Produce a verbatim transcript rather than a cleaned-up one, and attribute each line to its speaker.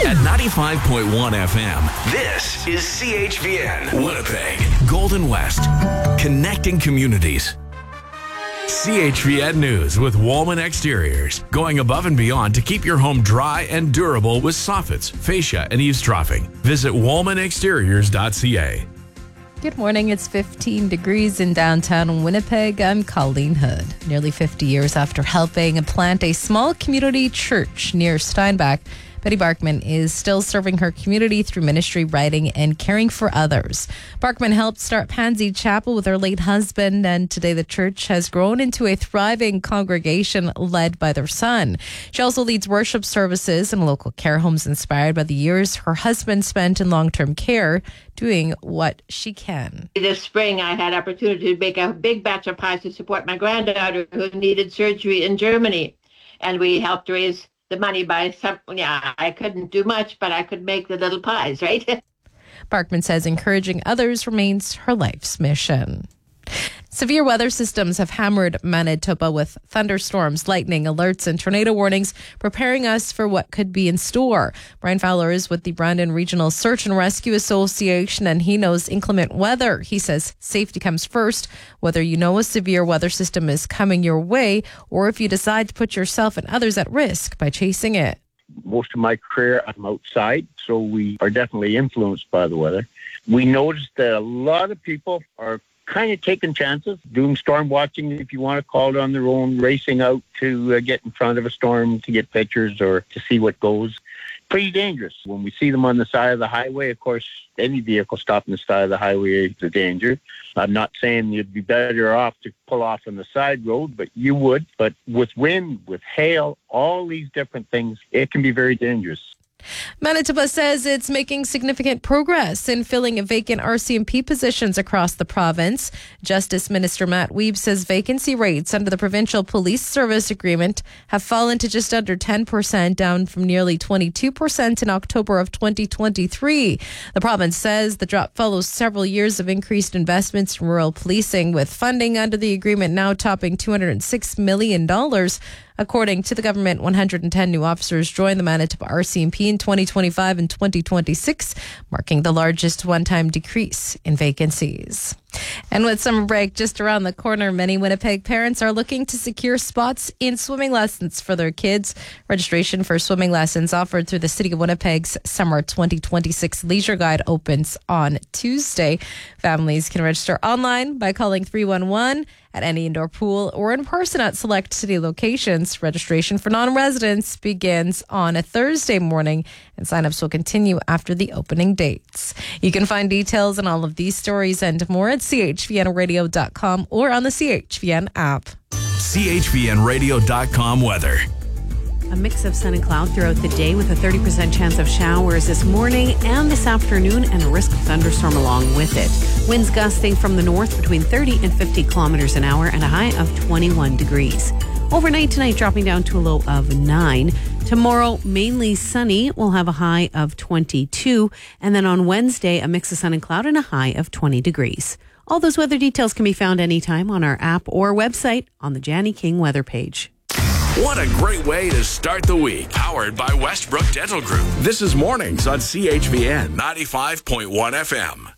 Speaker 1: At ninety-five point one F M, this is C H V N, Winnipeg, Golden West, connecting communities. C H V N News with Woolman Exteriors, going above and beyond to keep your home dry and durable with soffits, fascia, and eavesdropping. Visit woolman exteriors dot c a.
Speaker 2: Good morning. It's fifteen degrees in downtown Winnipeg. I'm Colleen Hood. Nearly fifty years after helping plant a small community church near Steinbach, Betty Barkman is still serving her community through ministry, writing, and caring for others. Barkman helped start Pansy Chapel with her late husband, and today the church has grown into a thriving congregation led by their son. She also leads worship services in local care homes inspired by the years her husband spent in long-term care, doing what she can.
Speaker 3: This spring, I had opportunity to bake a big batch of pies to support my granddaughter who needed surgery in Germany, and we helped raise the money by some, yeah, I couldn't do much, but I could make the little pies, right?
Speaker 2: Barkman says encouraging others remains her life's mission. Severe weather systems have hammered Manitoba with thunderstorms, lightning alerts, and tornado warnings, preparing us for what could be in store. Brian Fowler is with the Brandon Regional Search and Rescue Association, and he knows inclement weather. He says safety comes first, whether you know a severe weather system is coming your way or if you decide to put yourself and others at risk by chasing it.
Speaker 4: Most of my career, I'm outside, so we are definitely influenced by the weather. We noticed that a lot of people are kind of taking chances, doing storm watching, if you want to call it, on their own, racing out to uh, get in front of a storm to get pictures or to see what goes. Pretty dangerous. When we see them on the side of the highway, of course, any vehicle stopping the side of the highway is a danger. I'm not saying you'd be better off to pull off on the side road, but you would. But with wind, with hail, all these different things, it can be very dangerous.
Speaker 2: Manitoba says it's making significant progress in filling vacant R C M P positions across the province. Justice Minister Matt Wiebe says vacancy rates under the Provincial Police Service Agreement have fallen to just under ten percent, down from nearly twenty-two percent in October of twenty twenty-three. The province says the drop follows several years of increased investments in rural policing, with funding under the agreement now topping two hundred six million dollars. According to the government, one hundred ten new officers joined the Manitoba R C M P in twenty twenty-five and twenty twenty-six, marking the largest one-time decrease in vacancies. And with summer break just around the corner, many Winnipeg parents are looking to secure spots in swimming lessons for their kids. Registration for swimming lessons offered through the City of Winnipeg's Summer twenty twenty-six Leisure Guide opens on Tuesday. Families can register online by calling three one one at any indoor pool or in person at select city locations. Registration for non-residents begins on a Thursday morning, and sign-ups will continue after the opening dates. You can find details on all of these stories and more at c h v n radio dot com or on the C H V N app.
Speaker 1: c h v n radio dot com weather.
Speaker 5: A mix of sun and cloud throughout the day with a thirty percent chance of showers this morning and this afternoon, and a risk of thunderstorm along with it. Winds gusting from the north between thirty and fifty kilometers an hour and a high of twenty-one degrees. Overnight tonight dropping down to a low of nine. Tomorrow mainly sunny, we'll have a high of twenty-two. And then on Wednesday, a mix of sun and cloud and a high of twenty degrees. All those weather details can be found anytime on our app or website on the Janny King weather page.
Speaker 1: What a great way to start the week. Powered by Westbrook Dental Group. This is Mornings on C H V N ninety-five point one F M.